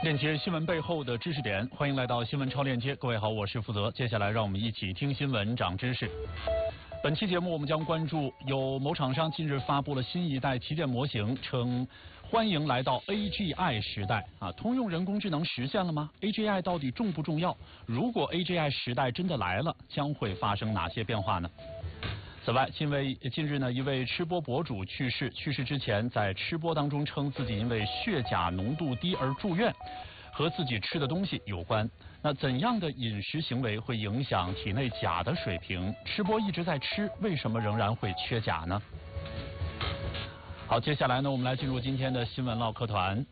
链接新闻背后的知识点，欢迎来到新闻超链接。各位好，我是负责。接下来让我们一起听新闻长知识。本期节目我们将关注有某厂商近日发布了新一代旗舰模型，称欢迎来到 AGI 时代啊！通用人工智能实现了吗 ？AGI 到底重不重要？如果 AGI 时代真的来了，将会发生哪些变化呢？此外，近日呢，一位吃播博主去世之前在吃播当中称自己因为血钾浓度低而住院，和自己吃的东西有关。那怎样的饮食行为会影响体内钾的水平？吃播一直在吃，为什么仍然会缺钾呢？好，接下来呢，我们来进入今天的新闻唠嗑团。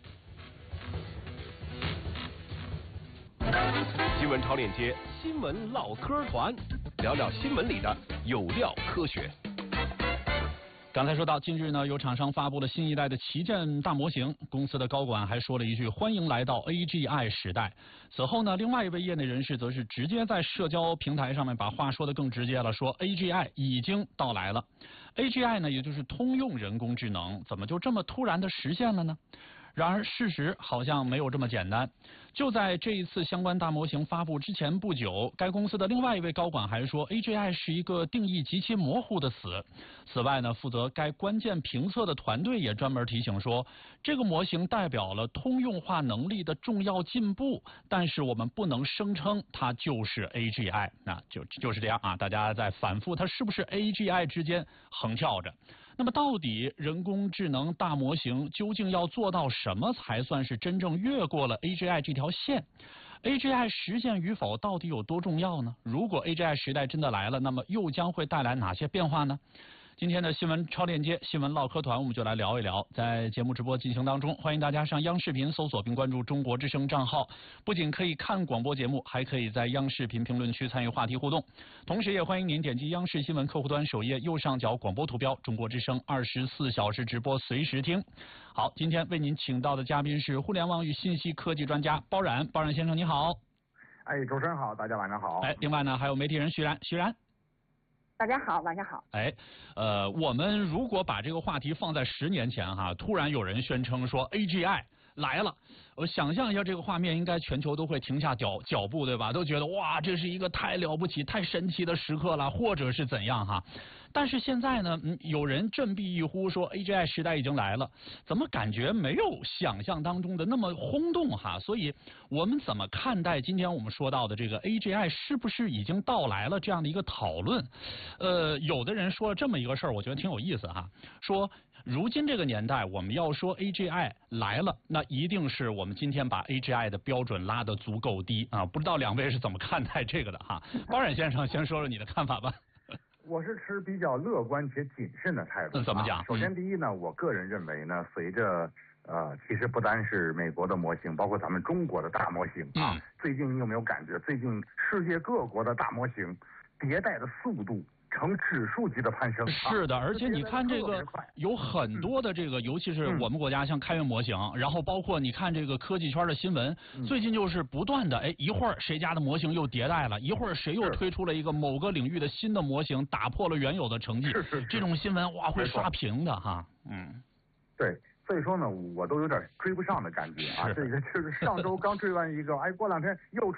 新闻超链接，新闻唠嗑团，聊聊新闻里的有料科学。 刚才说到，近日呢，有厂商发布了新一代的旗舰大模型，公司的高管还说了一句“欢迎来到 AGI 时代”。此后呢，另外一位业内人士则是直接在社交平台上面把话说得更直接了，说 AGI 已经到来了。AGI 呢，也就是通用人工智能，怎么就这么突然的实现了呢？然而事实好像没有这么简单。就在这一次相关大模型发布之前不久，该公司的另外一位高管还说 AGI 是一个定义极其模糊的词。此外呢，负责该关键评测的团队也专门提醒说，这个模型代表了通用化能力的重要进步，但是我们不能声称它就是 AGI。那就是这样啊，大家在反复它是不是 AGI 之间横跳着。那么到底人工智能大模型究竟要做到什么才算是真正越过了 AGI 这条线？ AGI 实现与否到底有多重要呢？如果 AGI 时代真的来了，那么又将会带来哪些变化呢？今天的新闻超链接新闻唠嗑团，我们就来聊一聊。在节目直播进行当中，欢迎大家上央视频搜索并关注中国之声账号，不仅可以看广播节目，还可以在央视频评论区参与话题互动。同时也欢迎您点击央视新闻客户端首页右上角广播图标中国之声24小时直播随时听。好，今天为您请到的嘉宾是互联网与信息科技专家包冉先生，你好。 主持人好，大家晚上好。 另外呢，还有媒体人徐然。 大家好，晚上好。 我们如果把这个话题放在10年前哈，突然有人宣称说 AGI 来了，我想象一下这个画面，应该全球都会停下脚步，对吧？都觉得哇，这是一个太了不起、太神奇的时刻了，或者是怎样哈。但是现在呢，有人振臂一呼说 AGI 时代已经来了，怎么感觉没有想象当中的那么轰动哈？所以我们怎么看待今天我们说到的这个 AGI 是不是已经到来了这样的一个讨论？有的人说了这么一个事儿，我觉得挺有意思哈，说如今这个年代我们要说 AGI 来了，那一定是我们今天把 AGI 的标准拉得足够低啊！不知道两位是怎么看待这个的哈？包冉先生先说说你的看法吧。 我是持比较乐观且谨慎的态度。 怎么讲？ 首先，第一呢，我个人认为呢，随着其实不单是美国的模型，包括咱们中国的大模型啊，最近你有没有感觉，最近世界各国的大模型迭代的速度呈指数级的攀升？ 是的，而且你看这个有很多的这个，尤其是我们国家像开源模型，然后包括你看这个科技圈的新闻，最近就是不断的一会儿谁家的模型又迭代了，一会儿谁又推出了一个某个领域的新的模型，打破了原有的成绩。 是这种新闻哇会刷屏的哈。 对。所以说呢，我都有点追不上的感觉啊！这个就是上周刚追完一个，过两天又